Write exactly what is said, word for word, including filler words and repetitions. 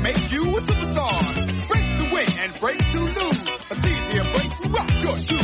make you a superstar. Breaks to win and breaks to lose. It's easy to break, rock your shoes.